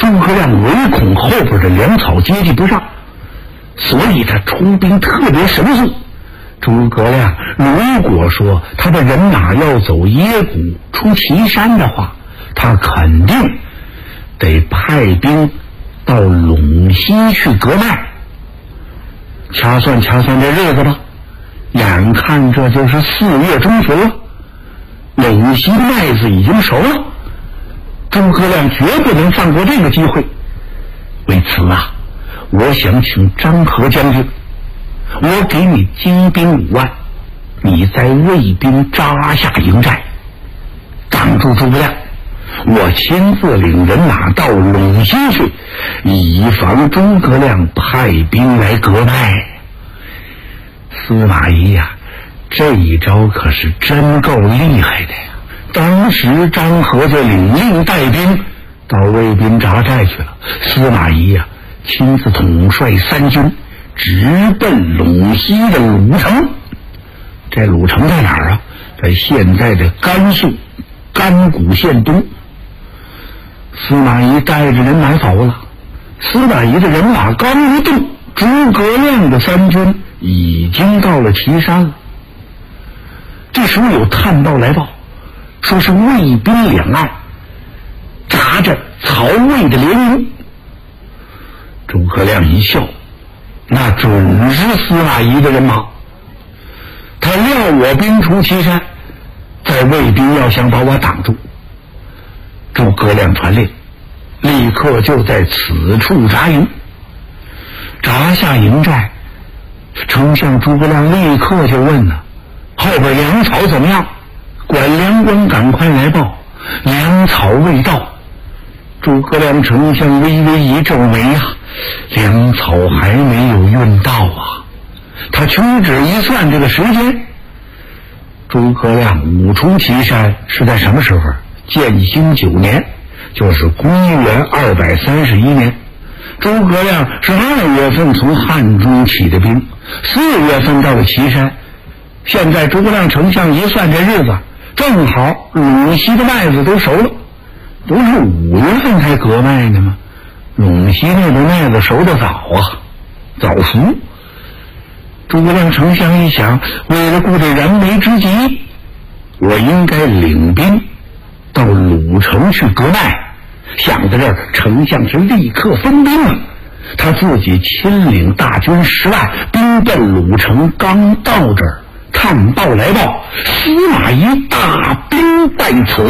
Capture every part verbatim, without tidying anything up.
诸葛亮唯恐后边的粮草接济不上，所以他出兵特别神速。诸葛亮如果说他的人马要走耶谷出祁山的话，他肯定得派兵到陇西去割麦。掐算掐算这日子吧，眼看这就是四月中旬了，陇西的麦子已经熟了，诸葛亮绝不能放过这个机会。为此啊，我想请张合将军，我给你精兵五万，你在魏兵扎下营寨，挡住诸葛亮，我亲自领人马到陇西去，以防诸葛亮派兵来割麦。司马懿呀、啊，这一招可是真够厉害的呀！当时张合就领令带兵到魏兵扎寨去了，司马懿呀、啊，亲自统帅三军直奔陇西的鲁城。这鲁城在哪儿啊？在现在的甘肃甘谷县东。司马懿带着人马走了，司马懿的人马刚一动，诸葛亮的三军已经到了祁山了。这时候有探报来报，说是魏兵两岸扎着曹魏的联营。诸葛亮一笑，那准是司马懿的人马。他料我兵出祁山，在魏兵要想把我挡住。诸葛亮传令，立刻就在此处扎营。扎下营寨，丞相诸葛亮立刻就问了：后边粮草怎么样？管粮官赶快来报，粮草未到。诸葛亮丞相微微一皱眉啊，粮草还没有运到啊。他屈指一算这个时间，诸葛亮五出祁山是在什么时候？建兴九年，就是公元二百三十一年。诸葛亮是二月份从汉中起的兵，四月份到了祁山。现在诸葛亮丞相一算这日子，正好陇西的麦子都熟了，不是五月份才割麦呢吗？陇西那边麦子熟得早啊，早熟。诸葛亮丞相一想，为了顾这燃眉之急，我应该领兵到鲁城去割麦。想到这儿，丞相是立刻分兵了，他自己亲领大军十万，兵奔鲁城。刚到这儿，探报来报，司马懿大兵在此。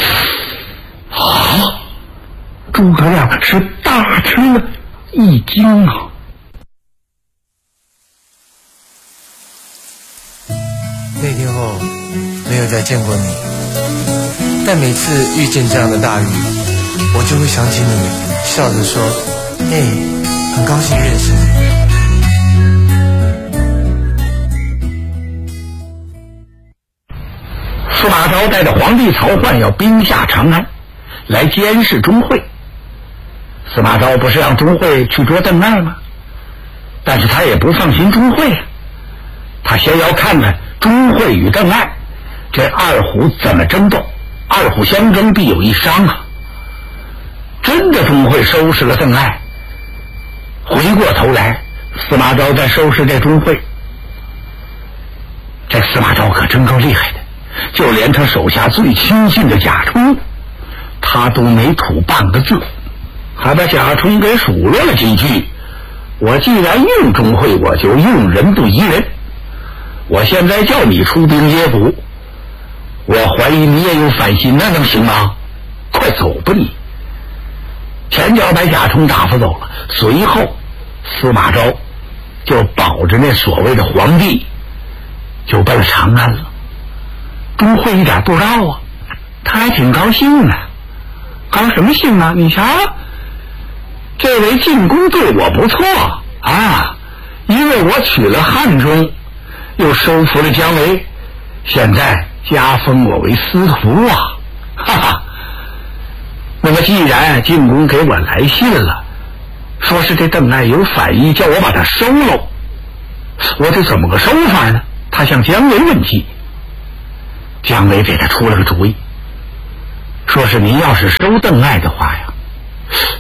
啊！诸葛亮是大吃了一惊啊！ 那天后没有再见过你，但每次遇见这样的大雨，我就会想起你，笑着说：“嘿，很高兴认识你。” 司马昭带着皇帝曹奂要兵下长安，来监视钟会。司马昭不是让钟会去捉邓艾吗？但是他也不放心钟会啊，他先要看看钟会与邓艾这二虎怎么争斗，二虎相争必有一伤啊。真的钟会收拾了邓艾，回过头来司马昭再收拾这钟会。这司马昭可真够厉害的，就连他手下最亲近的贾充，他都没吐半个字，还把贾充给数落了几句。我既然用钟会，我就用人不疑人。我现在叫你出兵耶谷，我怀疑你也有反心，那能行吗？快走吧你！前脚把贾充打发走了，随后司马昭就保着那所谓的皇帝就奔了长安了。钟会一点不知道啊，他还挺高兴呢。高什么兴啊？你瞧，这位进宫对我不错啊，因为我取了汉中，又收服了姜维，现在加封我为司徒啊，哈哈。那么既然进宫给我来信了，说是这邓艾有反意，叫我把他收了，我得怎么个收法呢？他向姜维问计，姜维给他出了个主意，说是您要是收邓艾的话呀，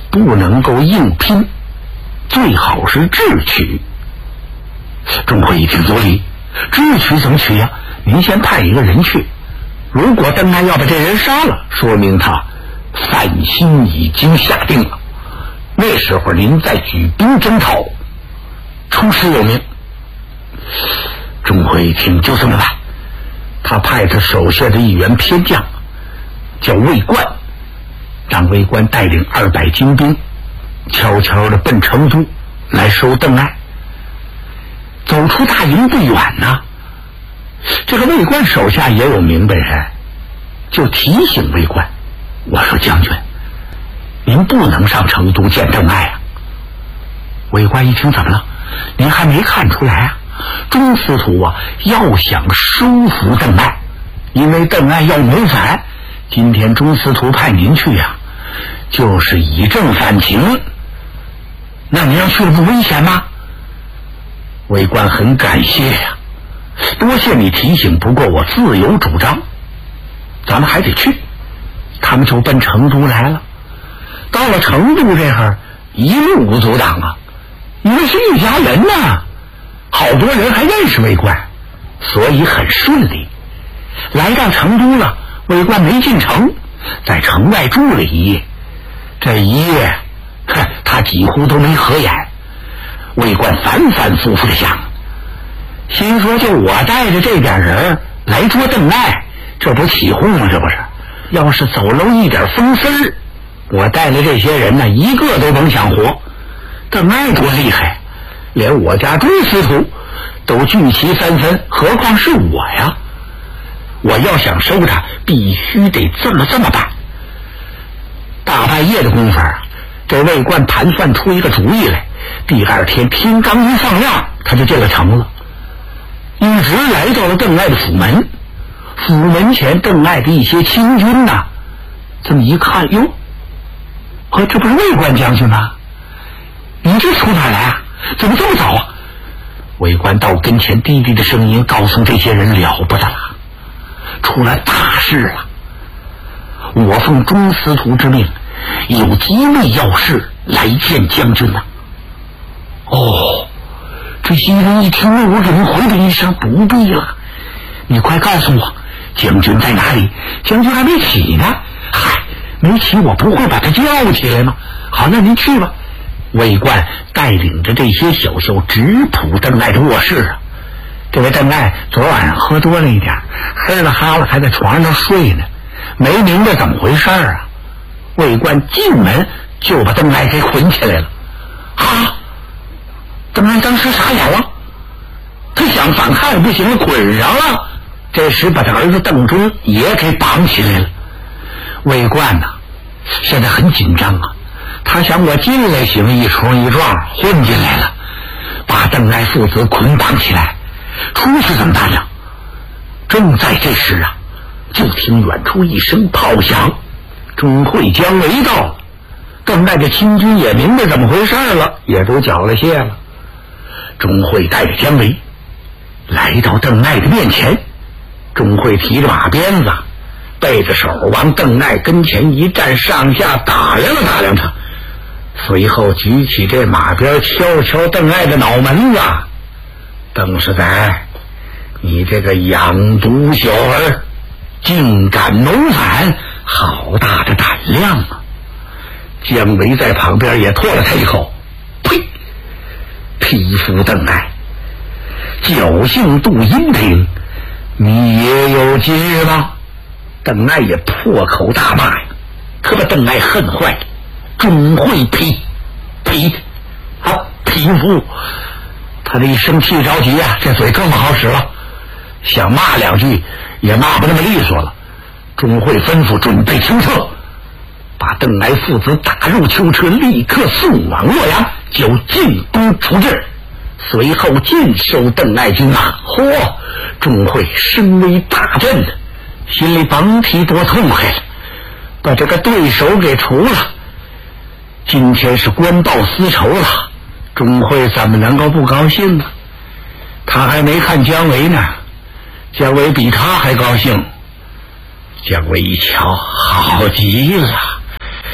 不能够硬拼，最好是智取。钟会一听有理，智取怎么取呀？您先派一个人去，如果邓艾要把这人杀了，说明他犯心已经下定了，那时候您再举兵征讨，出师有名。钟会一听就这么办，他派他手下的一员偏将叫魏冠，让魏冠带领二百精兵悄悄地奔成都来收邓艾。走出大营不远呢，这个魏冠手下也有明白人，就提醒魏冠，我说将军，您不能上成都见邓艾啊。魏冠一听怎么了？您还没看出来啊？钟司徒啊，要想收服邓艾，因为邓艾要谋反，今天钟司徒派您去呀、啊，就是以正反情。那您要去了不危险吗？魏冠很感谢呀、啊，多谢你提醒，不过我自有主张，咱们还得去。他们就奔成都来了。到了成都这会儿，一路无阻挡啊，因为是一家人呐、啊，好多人还认识魏冠，所以很顺利。来到成都了，魏冠没进城，在城外住了一夜。这一夜，他几乎都没合眼。魏冠反反复复的想，心说就我带着这点人来捉邓艾，这不起哄吗？这不是，要是走漏一点风丝儿，我带了这些人呢，一个都甭想活。邓艾多厉害，连我家钟司徒都惧其三分，何况是我呀？我要想收他，必须得这么这么办。大半夜的功夫，这魏冠盘算出一个主意来。第二天天刚一放亮，他就进了城了，一直来到了邓艾的府门。府门前，邓艾的一些亲军呐、啊，这么一看，哟，呵，这不是魏冠将军吗？你这从哪来啊？怎么这么早啊？魏冠到跟前，低低的声音告诉这些人，了不得了，出了大事了。我奉钟司徒之命，有机密要事来见将军呐、啊。哦，这些人一听，我给您回了一声，不必了，你快告诉我将军在哪里？将军还没起呢。嗨，没起我不会把他叫起来吗？好，那您去吧。魏冠带领着这些小校直扑邓艾的卧室啊。这位邓艾昨晚上喝多了一点，黑了哈了还在床上睡呢，没明白怎么回事啊。魏冠进门就把邓艾给捆起来了。啊！邓艾当时傻眼了，他想反抗不行了，捆上了。这时把他儿子邓忠也给绑起来了。魏冠呐，现在很紧张啊，他想我进来行，一冲一撞混进来了，把邓艾父子捆绑起来，出去怎么办呢？正在这时啊，就听远处一声炮响，钟会将围到了。邓艾的亲军也明白怎么回事了，也都缴了械了。钟会带着姜维来到邓艾的面前，钟会提着马鞭子，背着手往邓艾跟前一站，上下打量了打量他，随后举起这马鞭敲敲邓艾的脑门子。邓世载，你这个养毒小儿，竟敢谋反，好大的胆量啊！姜维在旁边也唾了他一口，呸！匹夫邓艾，侥幸渡阴平，你也有今日吗？邓艾也破口大骂呀，可把邓艾恨坏了。钟会匹匹啊匹夫，他这一生气着急啊，这嘴更不好使了，想骂两句也骂不那么利索了。钟会吩咐准备囚车，把邓艾父子打入囚车，立刻送往洛阳，就进宫处置。随后尽收邓艾军马。嚯，钟会声威大振的，心里甭提多痛快了，把这个对手给除了。今天是官报私仇了，钟会怎么能够不高兴呢？他还没看姜维呢，姜维比他还高兴。姜维一瞧，好极了，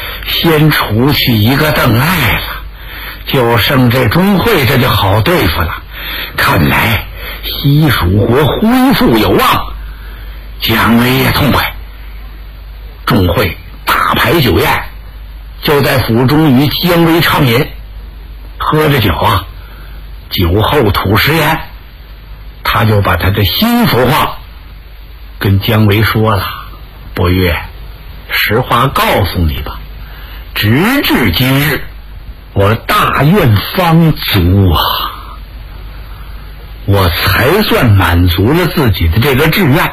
先除去一个邓艾了，就剩这钟会，这就好对付了。看来西蜀国恢复有望，姜维也痛快。钟会大排酒宴，就在府中与姜维畅饮，喝着酒啊，酒后吐实言，他就把他的心腹话跟姜维说了。伯约，实话告诉你吧，直至今日，我大愿方足啊，我才算满足了自己的这个志愿。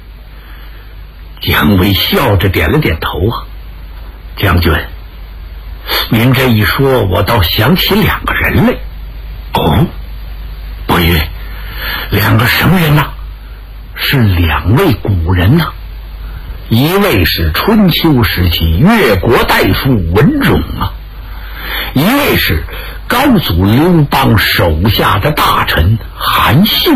姜维笑着点了点头啊，将军，您这一说，我倒想起两个人来。哦，伯约，两个什么人呢？是两位古人呢、啊，一位是春秋时期越国大夫文种啊，一位是高祖刘邦手下的大臣韩信。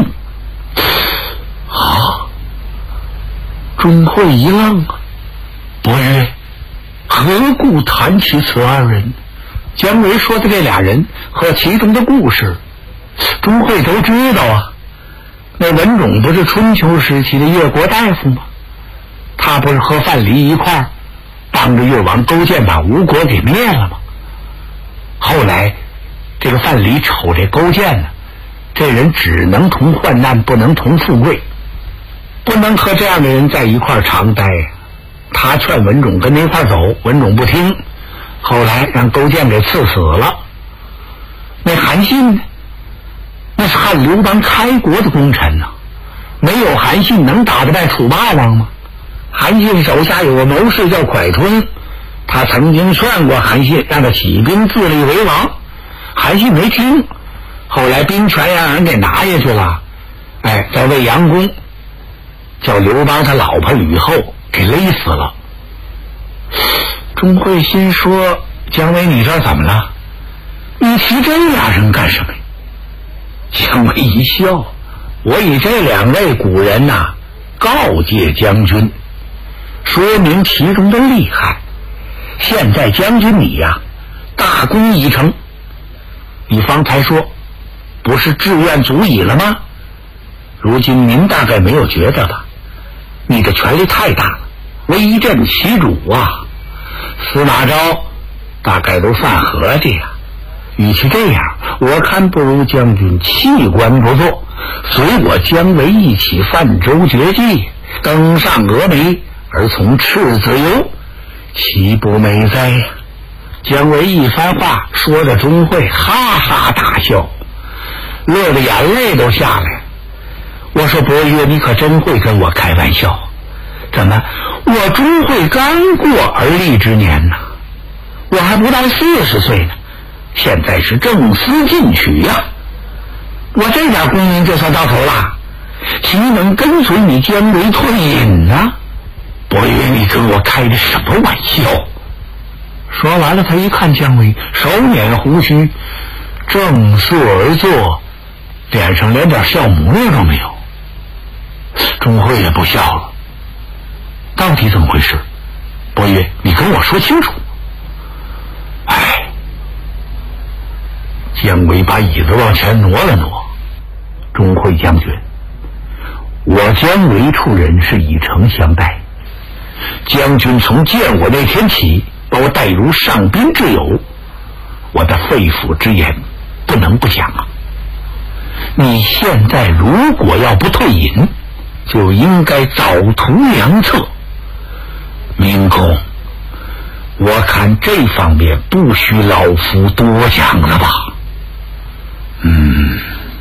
啊！钟会一愣啊，伯约，何故谈起此二人？姜维说的这俩人和其中的故事，钟会都知道啊。那文种不是春秋时期的越国大夫吗？他不是和范蠡一块儿帮着越王勾践把吴国给灭了吗？后来这个范蠡瞅这勾践呢，这人只能同患难，不能同富贵，不能和这样的人在一块儿常待。他劝文种跟他一块儿走，文种不听，后来让勾践给刺死了。那韩信呢？那是汉刘邦开国的功臣呢、啊，没有韩信能打得败楚霸王吗？韩信手下有个谋士叫蒯春，他曾经劝过韩信让他起兵自立为王，韩信没听，后来兵权让人给拿下去了。哎，在未央宫叫刘邦他老婆吕后给勒死了。钟会心说，姜维你这怎么了？你提这俩人干什么呀？姜维一笑，我以这两位古人呐、啊、告诫将军，说明其中的厉害。现在将军你呀、啊、大功已成，你方才说不是志愿足矣了吗？如今您大概没有觉得吧，你的权力太大了，威震其主啊。司马昭大概都犯合计呀、啊，与其这样，我看不如将军弃官不做，随我姜维一起泛舟绝迹，登上峨眉，而从赤子游，岂不美哉呀？姜维一番话说着，钟会哈哈大笑，乐得眼泪都下来了。我说伯约，你可真会跟我开玩笑，怎么我钟会刚过而立之年呢？我还不到四十岁呢，现在是正思进取呀、啊！我这点功名就算到头了，岂能跟随你姜维退隐呢？伯约，你跟我开的什么玩笑？说完了，他一看姜维手捻胡须，正色而坐，脸上连点笑模样都没有。钟会也不笑了，到底怎么回事？伯约，你跟我说清楚。哎，姜维把椅子往前挪了挪。钟会将军，我姜维处人是以诚相待，将军从见我那天起把我待如上宾之友，我的肺腑之言不能不讲啊。你现在如果要不退隐，就应该早图良策。明公，我看这方面不需老夫多讲了吧。嗯。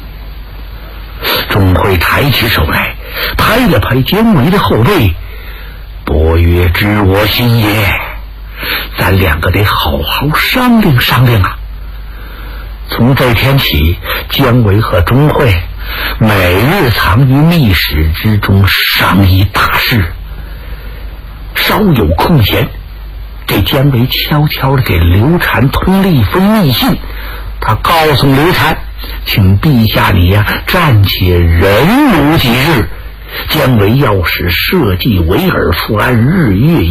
钟会抬起手来，拍了拍姜维的后背。伯约知我心也，咱两个得好好商量商量啊。从这天起，姜维和钟会每日藏于密室之中商议大事。稍有空闲，这姜维悄悄地给刘禅通了一封密信，他告诉刘禅，请陛下你呀、啊、暂且忍辱几日，姜维要使社稷维尔复安日月